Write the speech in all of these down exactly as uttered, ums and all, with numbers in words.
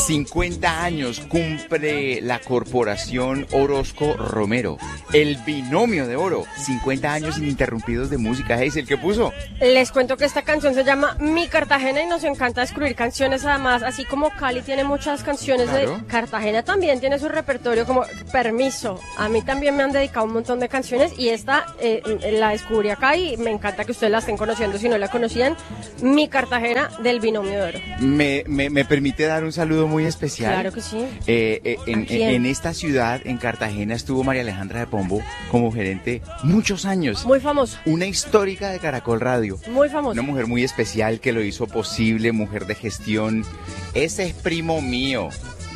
cincuenta años cumple la corporación Orozco Romero. El binomio de oro. cincuenta años ininterrumpidos de música. Hazel, ¿qué puso? Les cuento que esta canción se llama Mi Cartagena y nos encanta descubrir canciones. Además, así como Cali tiene muchas canciones, claro, de Cartagena también tiene su repertorio como Permiso. A mí también me han dedicado un montón de canciones y esta eh, la descubrí acá y me encanta que ustedes la estén conociendo si no la conocían. Mi Cartagena del binomio de oro. Me, me, me permite dar un saludo muy especial. Claro que sí. Eh, eh, en, en esta ciudad, en Cartagena, estuvo María Alejandra de Pombo como gerente muchos años. Muy famoso. Una histórica de Caracol Radio. Muy famoso. Una mujer muy especial que lo hizo posible, mujer de gestión. Ese es primo mío.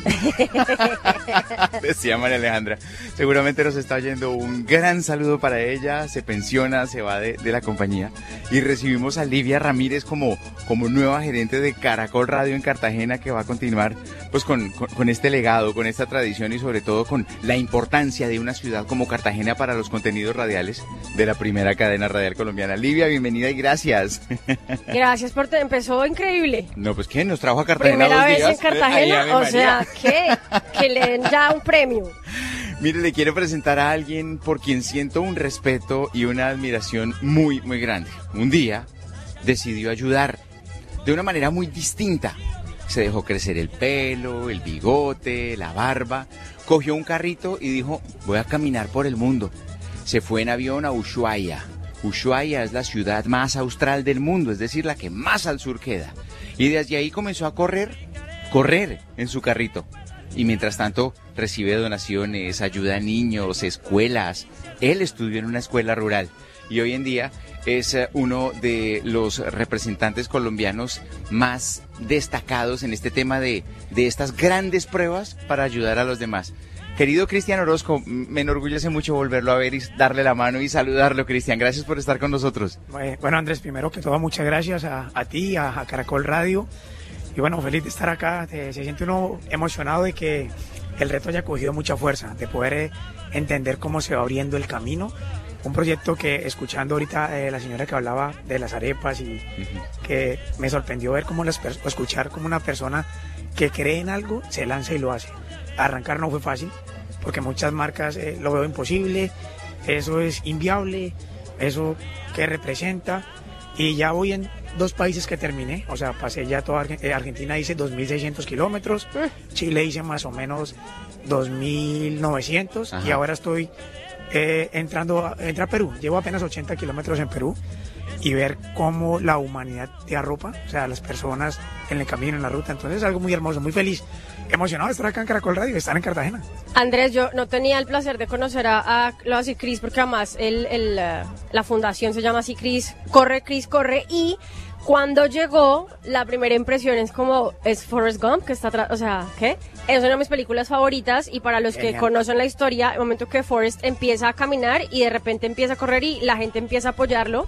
Decía María Alejandra. Seguramente nos está oyendo. Un gran saludo para ella. Se pensiona, se va de, de la compañía. Y recibimos a Livia Ramírez como, como nueva gerente de Caracol Radio en Cartagena, que va a continuar pues con, con, con este legado, con esta tradición y sobre todo con la importancia de una ciudad como Cartagena para los contenidos radiales de la primera cadena radial colombiana. Livia, bienvenida y gracias. Gracias por te empezó increíble. No, pues ¿qué? Nos trajo a Cartagena Primera dos vez días. en Cartagena, Ay, o sea, ¿qué? Que le den ya un premio. Mire, le quiero presentar a alguien por quien siento un respeto y una admiración muy, muy grande. Un día decidió ayudar de una manera muy distinta. Se dejó crecer el pelo, el bigote, la barba. Cogió un carrito y dijo, voy a caminar por el mundo. Se fue en avión a Ushuaia. Ushuaia es la ciudad más austral del mundo, es decir, la que más al sur queda. Y desde ahí comenzó a correr, correr en su carrito. Y mientras tanto recibe donaciones, ayuda a niños, escuelas. Él estudió en una escuela rural y hoy en día es uno de los representantes colombianos más destacados en este tema de, de estas grandes pruebas para ayudar a los demás. Querido Cristian Orozco, me enorgullece mucho volverlo a ver y darle la mano y saludarlo, Cristian. Gracias por estar con nosotros. Bueno, Andrés, primero que todo, muchas gracias a, a ti, a, a Caracol Radio. Y bueno, feliz de estar acá. Se, se siente uno emocionado de que el reto haya cogido mucha fuerza, de poder eh, entender cómo se va abriendo el camino. Un proyecto que, escuchando ahorita eh, la señora que hablaba de las arepas y uh-huh. que me sorprendió ver cómo las o escuchar como una persona que cree en algo se lanza y lo hace. Arrancar no fue fácil, porque muchas marcas eh, lo veo imposible, eso es inviable, eso que representa, y ya voy en dos países que terminé, o sea, pasé ya toda Arge- eh, Argentina hice dos mil seiscientos kilómetros, uh. Chile hice más o menos dos mil novecientos. Ajá. Y ahora estoy eh, entrando a, entra a Perú, llevo apenas ochenta kilómetros en Perú, y ver cómo la humanidad te arropa, o sea, las personas en el camino, en la ruta. Entonces es algo muy hermoso, muy feliz, emocionado de estar acá en Caracol Radio, de estar en Cartagena. Andrés, yo no tenía el placer de conocer a, a lo así Cris, porque además el, el, uh, la fundación se llama así Cris, corre Cris, corre, y cuando llegó, la primera impresión es como, es Forrest Gump, que está atrás, o sea, ¿qué? Es una de mis películas favoritas, y para los Genial. Que conocen la historia, el momento que Forrest empieza a caminar y de repente empieza a correr y la gente empieza a apoyarlo,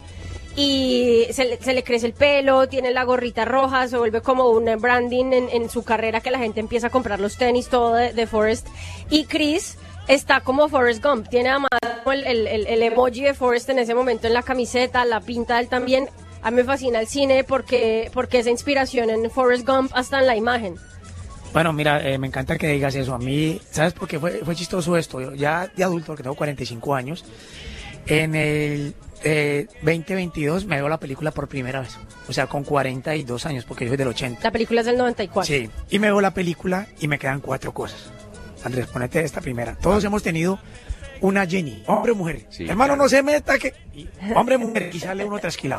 y se le, se le crece el pelo, tiene la gorrita roja, se vuelve como un branding en, en su carrera, que la gente empieza a comprar los tenis, todo de, de Forrest. Y Cris está como Forrest Gump, tiene además el, el, el, el emoji de Forrest en ese momento en la camiseta, la pinta él también. A mí me fascina el cine porque, porque esa inspiración en Forrest Gump hasta en la imagen. Bueno, mira, eh, me encanta que digas eso. A mí, ¿sabes por qué fue, fue chistoso esto? Yo, ya de adulto, porque tengo cuarenta y cinco años, en el eh, veinte veintidós me veo la película por primera vez. O sea, con cuarenta y dos años, porque yo soy del ochenta. La película es del noventa y cuatro. Sí, y me veo la película y me quedan cuatro cosas. Andrés, ponete esta primera. Todos ah. hemos tenido una Jenny, hombre o mujer. Sí, hermano, claro. No se meta que... Hombre o mujer, y sale uno trasquilado.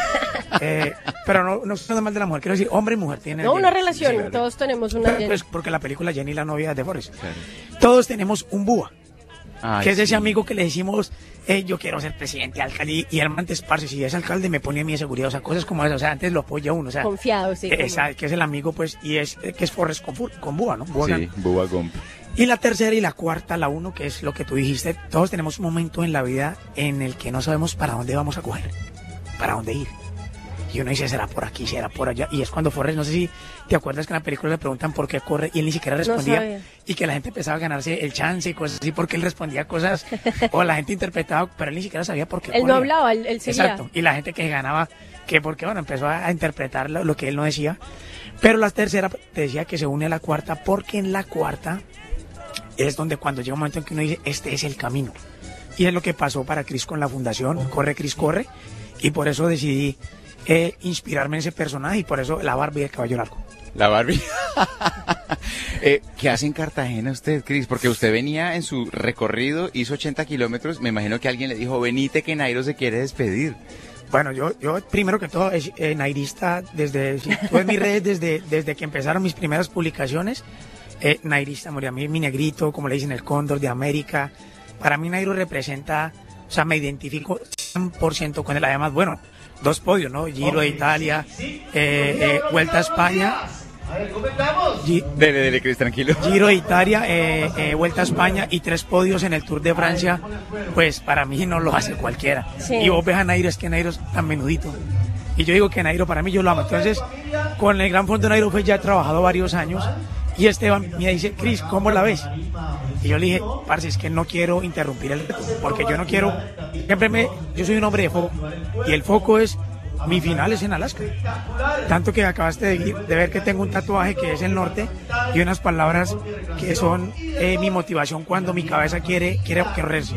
eh, pero no, no estoy mal de la mujer, quiero decir, hombre y mujer tienen... No, Jenny. una relación, sí, sí, todos tenemos una Jenny. Pues porque la película Jenny, la novia de Forrest. Claro. Todos tenemos un búa. Ay, que es ese sí. amigo que le decimos, eh, yo quiero ser presidente, alcalde, y el man te esparce, si es alcalde me pone a mi seguridad, o sea, cosas como esas, o sea, antes lo apoya uno, o sea. Confiado, sí. Eh, esa, que es el amigo, pues, y es, eh, que es Forrest con, con Búa, ¿no? Búa, sí, Búa Gump. Y la tercera y la cuarta, la uno, que es lo que tú dijiste, todos tenemos un momento en la vida en el que no sabemos para dónde vamos a coger, para dónde ir. Y uno dice, será por aquí, será por allá. Y es cuando Forrest, no sé si te acuerdas que en la película le preguntan por qué corre y él ni siquiera respondía. No y que la gente empezaba a ganarse el chance y cosas así porque él respondía cosas o la gente interpretaba, pero él ni siquiera sabía por qué Él corría. no hablaba, él, él seguía. Exacto. Y la gente que ganaba, que porque, bueno, empezó a, a interpretar lo, lo que él no decía. Pero la tercera te decía que se une a la cuarta porque en la cuarta es donde cuando llega un momento en que uno dice, este es el camino. Y es lo que pasó para Chris con la fundación, Corre Chris Corre. Y por eso decidí eh, inspirarme en ese personaje y por eso la Barbie del caballo largo. La Barbie. eh, ¿Qué hace en Cartagena usted, Chris? Porque usted venía en su recorrido, hizo ochenta kilómetros, me imagino que alguien le dijo, venite que Nairo se quiere despedir. Bueno, yo, yo primero que todo, es eh, nairista, desde, si tú ves mis redes, desde, desde que empezaron mis primeras publicaciones, eh, nairista, moría a mí mi negrito, como le dicen, el cóndor de América. Para mí Nairo representa, o sea, me identifico cien por ciento con él. Además, bueno, dos podios, ¿no? Giro de Italia, eh, eh, Vuelta a España. Gi- Dele, dele, Chris, tranquilo. Giro de Italia, eh, eh, Vuelta a España y tres podios en el Tour de Francia, pues para mí no lo hace cualquiera. Sí. Y vos ves a Nairo, es que Nairo es tan menudito. Y yo digo que Nairo para mí yo lo amo. Entonces, con el Gran Fondo Nairo pues ya he trabajado varios años y Esteban me dice, Chris, ¿cómo la ves? Y yo le dije, parce, es que no quiero interrumpir el reto, porque yo no quiero, siempre me, yo soy un hombre de foco y el foco es, mi final es en Alaska. Tanto que acabaste de, de ver que tengo un tatuaje que es el norte y unas palabras que son eh, mi motivación cuando mi cabeza quiere, quiere correrse.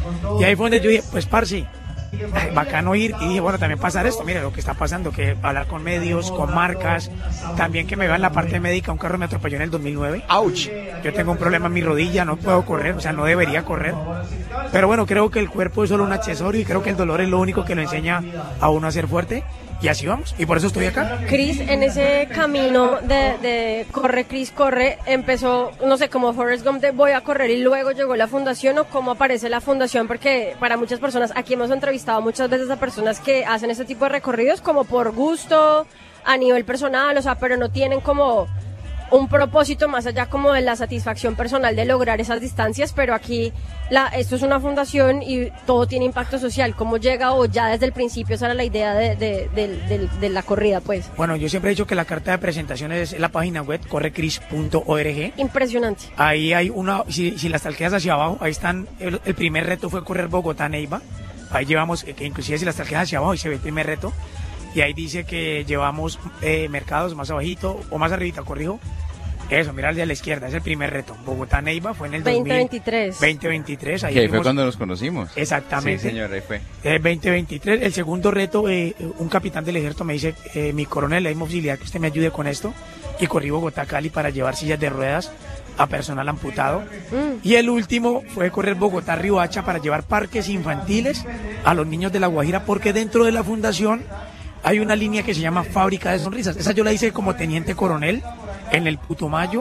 Y ahí fue donde yo dije, pues parce, ay, bacano ir, y dije, bueno, también pasar esto, mire lo que está pasando, que hablar con medios, con marcas, también que me vean la parte médica, un carro me atropelló en el dos mil nueve, ouch, yo tengo un problema en mi rodilla, no puedo correr, o sea, no debería correr, pero bueno, creo que el cuerpo es solo un accesorio y creo que el dolor es lo único que lo enseña a uno a ser fuerte, y así vamos, y por eso estoy acá. Chris, en ese camino de, de Corre Chris Corre, empezó, no sé, como Forrest Gump de voy a correr y luego llegó la fundación, o cómo aparece la fundación, porque para muchas personas, aquí hemos entrevistado muchas veces a personas que hacen este tipo de recorridos como por gusto, a nivel personal, o sea, pero no tienen como un propósito más allá como de la satisfacción personal de lograr esas distancias, pero aquí la, esto es una fundación y todo tiene impacto social. ¿Cómo llega o ya desde el principio esa era la idea de, de, de, de, de la corrida, pues? Bueno, yo siempre he dicho que la carta de presentación es la página web corre cris punto org. Impresionante. Ahí hay una, si, si las talqueas hacia abajo, ahí están, el, el primer reto fue correr Bogotá-Neiva, ahí llevamos, que inclusive si las talqueas hacia abajo, ahí se ve el primer reto, y ahí dice que llevamos eh, mercados más abajito, o más arribita, corrijo, eso, mira hacia la izquierda, es el primer reto. Bogotá-Neiva fue en el veinte veintitrés. veinte veintitrés. Ahí que ahí fuimos, fue cuando nos conocimos. Exactamente. Sí, señor, ahí fue. Eh, veinte veintitrés. El segundo reto, eh, un capitán del ejército me dice, eh, mi coronel, hay posibilidad que usted me ayude con esto. Y corrí Bogotá-Cali para llevar sillas de ruedas a personal amputado. Mm. Y el último fue correr Bogotá-Riohacha para llevar parques infantiles a los niños de La Guajira, porque dentro de la fundación hay una línea que se llama Fábrica de Sonrisas. Esa yo la hice como teniente coronel en el Putumayo,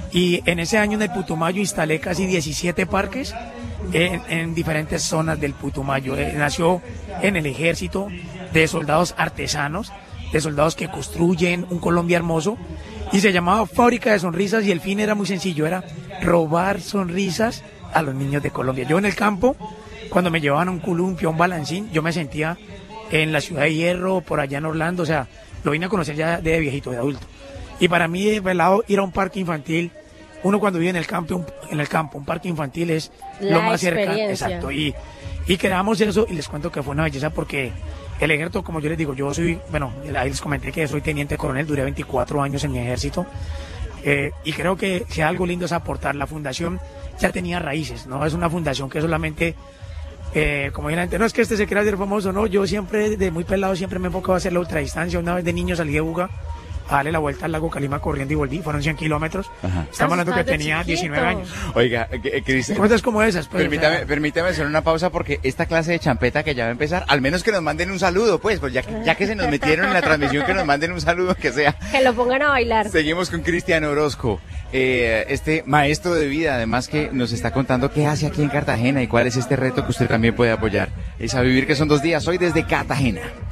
y en ese año en el Putumayo instalé casi diecisiete parques en, en diferentes zonas del Putumayo. Eh, nació en el ejército de soldados artesanos, de soldados que construyen un Colombia hermoso, y se llamaba Fábrica de Sonrisas, y el fin era muy sencillo, era robar sonrisas a los niños de Colombia. Yo en el campo, cuando me llevaban a un columpio, a un balancín, yo me sentía en la Ciudad de Hierro, por allá en Orlando, o sea, lo vine a conocer ya de viejito, de adulto. Y para mí, de pelado, ir a un parque infantil, uno cuando vive en el campo, un, en el campo, un parque infantil es la lo más cercano. experiencia. Exacto. Y, y creamos eso, y les cuento que fue una belleza porque el ejército, como yo les digo, yo soy, bueno, ahí les comenté que soy teniente coronel, duré veinticuatro años en mi ejército. Eh, y creo que si algo lindo es aportar. La fundación ya tenía raíces, no es una fundación que solamente, eh, como dice la gente, no es que este se quiera hacer famoso, no, yo siempre, de muy pelado, siempre me he enfocado a hacer la ultradistancia. Una vez de niño salí de Buga a darle la vuelta al lago Calima corriendo y volví, fueron cien kilómetros. Ajá. Estamos hablando que tenía chiquito. diecinueve años. Oiga, Cris, cuentas como esas, pues, permítame, o sea, permítame hacer una pausa porque esta clase de champeta que ya va a empezar, al menos que nos manden un saludo, pues, pues ya, ya que se nos metieron en la transmisión, que nos manden un saludo, que sea. Que lo pongan a bailar. Seguimos con Cristian Orozco, eh, este maestro de vida, además que nos está contando qué hace aquí en Cartagena y cuál es este reto que usted también puede apoyar. Es a vivir, que son dos días, hoy desde Cartagena.